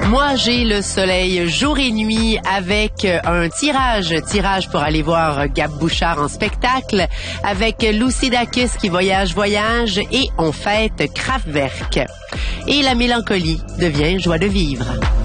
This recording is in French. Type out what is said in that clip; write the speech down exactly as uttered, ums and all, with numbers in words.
Moi, j'ai le soleil jour et nuit avec un tirage. Tirage pour aller voir Gab Bouchard en spectacle avec Lucy Dacus qui voyage, voyage et on fête Kraftwerk. Et la mélancolie devient joie de vivre.